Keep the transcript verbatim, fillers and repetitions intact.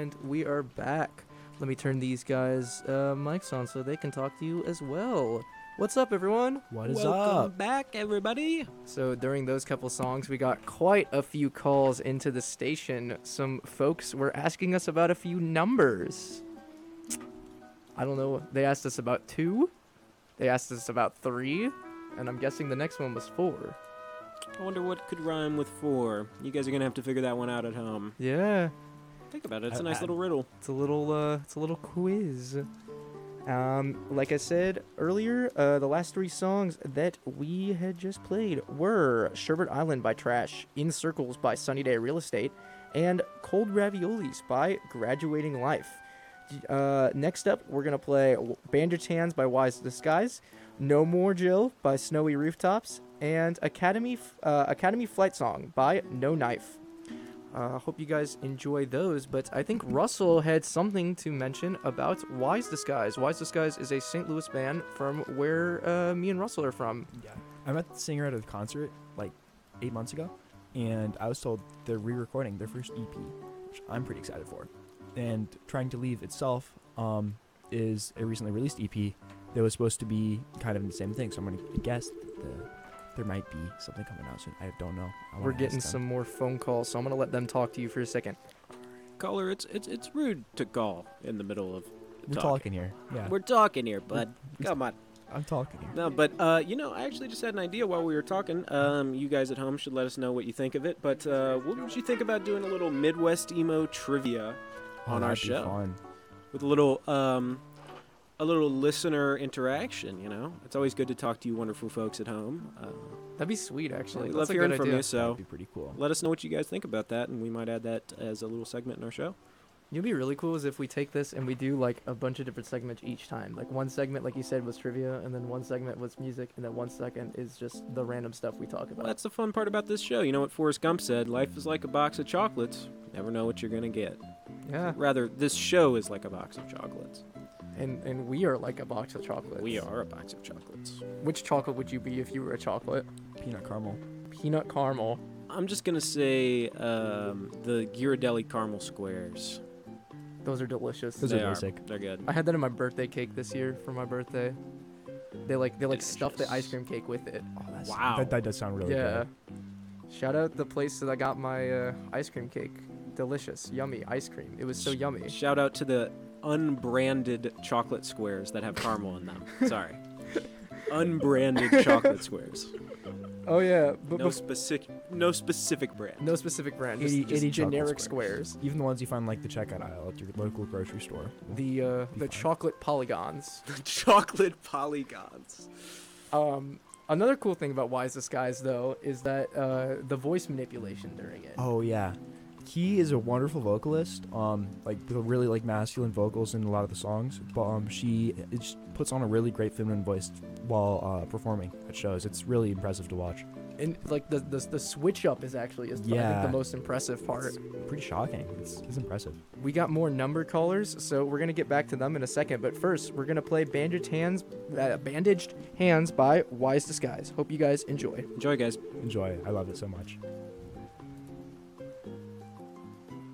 and we are back. Let me turn these guys' uh, mics on so they can talk to you as well. What's up, everyone? What is Welcome up? back, everybody. So during those couple songs, we got quite a few calls into the station. Some folks were asking us about a few numbers. I don't know. They asked us about two. They asked us about three. And I'm guessing the next one was four. I wonder what could rhyme with four. You guys are gonna have to figure that one out at home. Yeah. Think about it. It's a I- nice I- little riddle. It's a little uh it's a little quiz. Um like I said earlier, uh the last three songs that we had just played were Sherbet Island by Trash, In Circles by Sunny Day Real Estate, and Cold Raviolis by Graduating Life. Uh next up we're going to play Bandaged Hands by Wise Disguise, No More Jill by Snowy Rooftops, and Academy uh, Academy Flight Song by No Knife. I uh, hope you guys enjoy those, but I think Russell had something to mention about Wise Disguise. Wise Disguise is a Saint Louis band from where uh, me and Russell are from. Yeah. I met the singer at a concert like eight months ago, and I was told they're re-recording their first E P, which I'm pretty excited for. And Trying to Leave itself um, is a recently released E P that was supposed to be kind of the same thing, so I'm going to guess that the, there might be something coming out soon. I don't know. I We're wanna getting ask them. some more phone calls, so I'm going to let them talk to you for a second. Caller, it's it's it's rude to call in the middle of We're talking. talking here. Yeah, We're talking here, bud. we- Come on. I'm talking here. No, but uh, you know, I actually just had an idea while we were talking. Um, you guys at home should let us know what you think of it. But uh, what would you think about doing a little Midwest emo trivia Oh, on our that'd be show fun. with a little um, a little listener interaction? You know, it's always good to talk to you, wonderful folks at home. Uh, That'd be sweet, actually. we That's love a hearing good from idea. you. So That'd be pretty cool. let us know what you guys think about that, and we might add that as a little segment in our show. It'd be really cool is if we take this and we do like a bunch of different segments each time. Like one segment, like you said, was trivia, and then one segment was music, and then one second is just the random stuff we talk about. Well, that's the fun part about this show. You know what Forrest Gump said? Life is like a box of chocolates. Never know what you're gonna get. Yeah. Rather, this show is like a box of chocolates. And and we are like a box of chocolates. We are a box of chocolates. Which chocolate would you be if you were a chocolate? Peanut caramel. Peanut caramel. I'm just gonna say um, the Ghirardelli caramel squares. Those are delicious. Those they are are. basic. They're good. I had that in my birthday cake this year for my birthday. They like they like stuff the Delicious. ice cream cake with it. Oh, that's, Wow. That, that does sound really yeah. good. Shout out the place that I got my uh, ice cream cake. Delicious, yummy ice cream. It was so yummy. Shout out to the unbranded chocolate squares that have caramel in them. Sorry. Unbranded chocolate squares. Oh yeah, but No bef- specific, no specific brand. no specific brand. Just, Itty- just itty chocolate generic squares. squares. Even the ones you find like the checkout aisle at your local grocery store. The uh, Be the fine. chocolate polygons. chocolate polygons. Um, another cool thing about Wise Disguise though is that uh, the voice manipulation during it. Oh yeah, he is a wonderful vocalist. Um, like with really like masculine vocals in a lot of the songs. But um, she it just puts on a really great feminine voice while uh, performing at shows. It's really impressive to watch. And like the the, the switch up is actually is I think Yeah. the most impressive part. It's pretty shocking. It's, it's impressive. We got more number callers, so we're gonna get back to them in a second. But first, we're gonna play "Bandaged Hands," uh, "Bandaged Hands" by Wise Disguise. Hope you guys enjoy. Enjoy, guys. Enjoy. I love it so much.